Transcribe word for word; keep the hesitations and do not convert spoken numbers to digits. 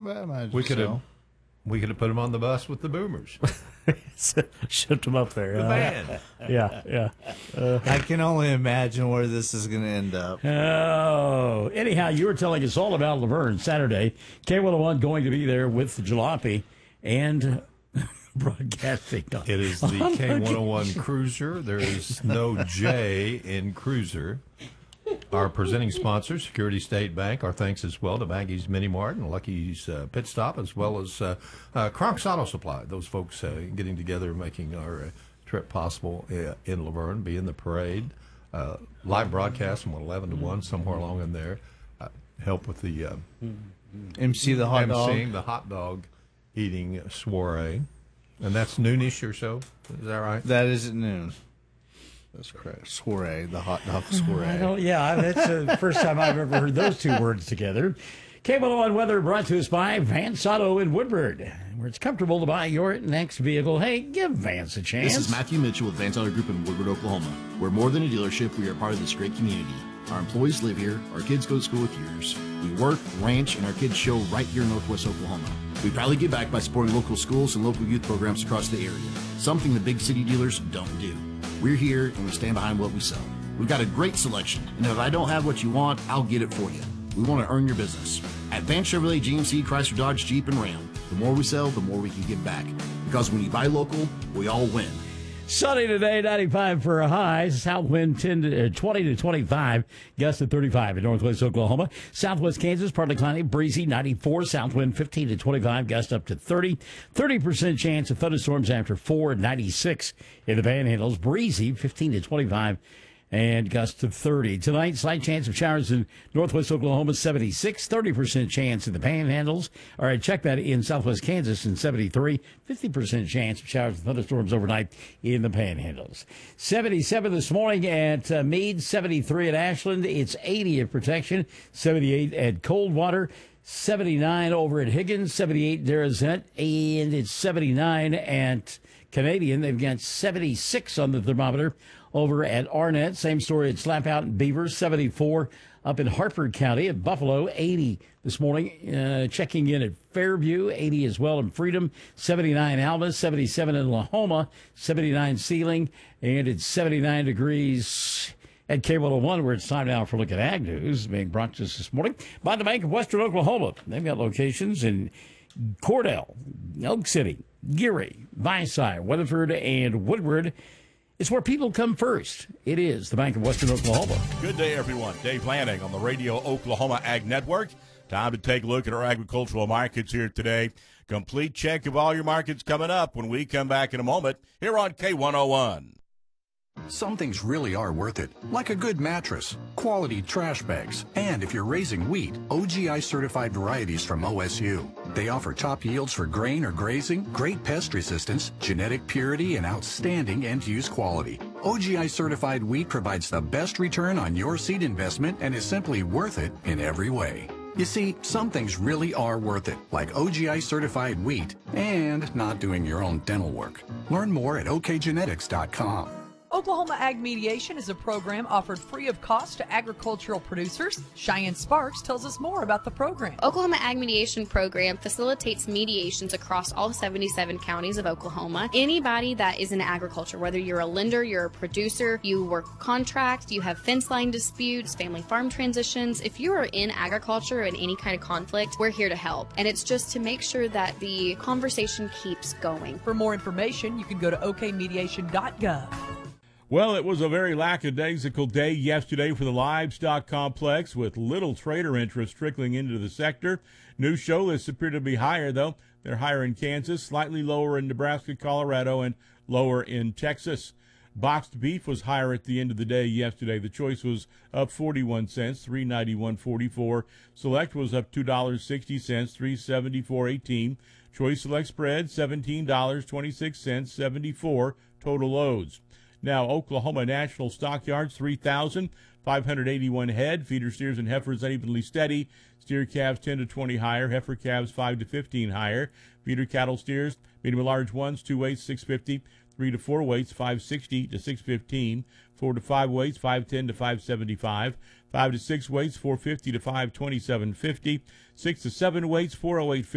I imagine We could so. have we could have put him on the bus with the Boomers. Shipped him up there. The uh, band. Yeah, yeah. Uh, I can only imagine where this is going to end up. oh, anyhow, you were telling us all about Laverne Saturday. K one oh one going to be there with the jalopy and broadcasting. It is the K one oh one Cruiser. There is no J in Cruiser. Our presenting sponsor, Security State Bank. Our thanks as well to Maggie's Mini Mart and Lucky's uh, Pit Stop, as well as uh, uh, Crocs Auto Supply. Those folks uh, getting together, making our uh, trip possible uh, in Laverne, be in the parade. Uh, live broadcast from eleven to one, somewhere along in there. Uh, help with the uh, M C the hot dog. emceeing the hot dog eating soiree. And that's noonish or so. Is that right? That is at noon. That's correct. Soiree, the hot dog soiree. I don't, yeah, that's the first time I've ever heard those two words together. K one oh one weather brought to us by Vance Auto in Woodward, where it's comfortable to buy your next vehicle. Hey, give Vance a chance. This is Matthew Mitchell with Vance Auto Group in Woodward, Oklahoma. We're more than a dealership. We are part of this great community. Our employees live here. Our kids go to school with yours. We work, ranch, and our kids show right here in Northwest Oklahoma. We proudly give back by supporting local schools and local youth programs across the area, something the big city dealers don't do. We're here, and we stand behind what we sell. We've got a great selection, and if I don't have what you want, I'll get it for you. We want to earn your business. At Vance Chevrolet, G M C, Chrysler, Dodge, Jeep, and Ram, the more we sell, the more we can give back. Because when you buy local, we all win. Sunny today, ninety-five for a high. South wind ten to, uh, twenty to twenty-five. Gust at thirty-five in northwest Oklahoma. Southwest Kansas, partly cloudy, breezy, ninety-four. South wind fifteen to twenty-five. Gust up to thirty. thirty percent chance of thunderstorms after four. ninety-six in the Panhandles. Breezy, fifteen to twenty-five. And gusts of thirty. Tonight, slight chance of showers in northwest Oklahoma, seventy-six. thirty percent chance in the Panhandles. All right, check that in southwest Kansas in seventy-three. fifty percent chance of showers and thunderstorms overnight in the Panhandles. seventy-seven this morning at uh, Meade, seventy-three at Ashland. It's eighty at Protection, seventy-eight at Coldwater, seventy-nine over at Higgins, seventy-eight Derazette, and it's seventy-nine at Canadian. They've got seventy-six on the thermometer over at Arnett. Same story at Slapout and Beaver, seventy-four up in Hartford County. At Buffalo, eighty this morning. Uh, checking in at Fairview, eighty as well in Freedom, seventy-nine Alma, seventy-seven in Lahoma, seventy-nine Sealing, and it's seventy-nine degrees at K one oh one, where it's time now for a look at Ag News, being brought to us this morning by the Bank of Western Oklahoma. They've got locations in Cordell, Elk City, Geary, Visay, Weatherford, and Woodward. It's where people come first. It is the Bank of Western Oklahoma. Good day, everyone. Dave Lanning on the Radio Oklahoma Ag Network. Time to take a look at our agricultural markets here today. Complete check of all your markets coming up when we come back in a moment here on K one oh one. Some things really are worth it, like a good mattress, quality trash bags, and if you're raising wheat, O G I certified varieties from O S U. They offer top yields for grain or grazing, great pest resistance, genetic purity, and outstanding end-use quality. O G I certified wheat provides the best return on your seed investment and is simply worth it in every way. You see, some things really are worth it, like O G I certified wheat, and not doing your own dental work. Learn more at O K genetics dot com. Oklahoma Ag Mediation is a program offered free of cost to agricultural producers. Cheyenne Sparks tells us more about the program. Oklahoma Ag Mediation Program facilitates mediations across all seventy-seven counties of Oklahoma. Anybody that is in agriculture, whether you're a lender, you're a producer, you work contract, you have fence line disputes, family farm transitions, if you are in agriculture and any kind of conflict, we're here to help. And it's just to make sure that the conversation keeps going. For more information, you can go to O K mediation dot gov. Well, it was a very lackadaisical day yesterday for the livestock complex, with little trader interest trickling into the sector. New show lists appear to be higher, though. They're higher in Kansas, slightly lower in Nebraska, Colorado, and lower in Texas. Boxed beef was higher at the end of the day yesterday. The choice was up forty-one cents, three ninety-one forty-four. Select was up two dollars and sixty cents, three seventy-four eighteen. Choice Select spread seventeen dollars and twenty-six cents, seventy-four total loads. Now, Oklahoma National Stockyards, three thousand five hundred eighty-one head. Feeder steers and heifers unevenly steady. Steer calves ten to twenty higher. Heifer calves five to fifteen higher. Feeder cattle steers, medium and large ones, two weights, six fifty. Three to four weights, five sixty to six fifteen. Four to five weights, five ten to five seventy-five. Five to six weights, four fifty to five twenty-seven fifty. Six to seven weights, four oh eight fifty.